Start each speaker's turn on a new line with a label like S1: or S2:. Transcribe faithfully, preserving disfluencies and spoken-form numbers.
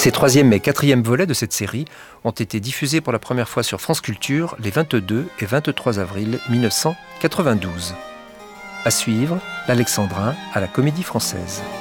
S1: Ces troisième et quatrième volets de cette série ont été diffusés pour la première fois sur France Culture les vingt-deux et vingt-trois avril mille neuf cent quatre-vingt-douze. À suivre, l'Alexandrin à la Comédie Française.